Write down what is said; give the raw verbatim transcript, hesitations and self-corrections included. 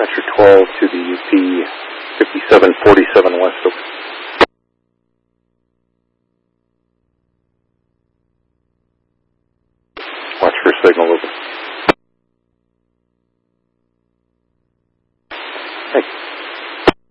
Dispatcher twelve to the U P fifty-seven forty-seven West. Over. Watch for signal. Over. Thanks.